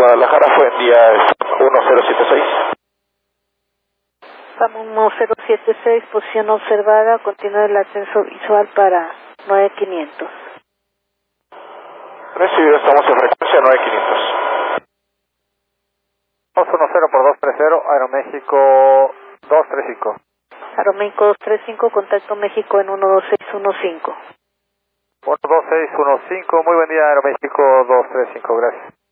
Guadalajara, fue en día 1076. FAM 1076, posición observada, continúa el ascenso visual para 9500. Recibido, estamos en frecuencia 9500. 210 por 230, Aeroméxico 235. Aeroméxico 235, contacto México en 12615. 12615, muy buen día, Aeroméxico 235, gracias.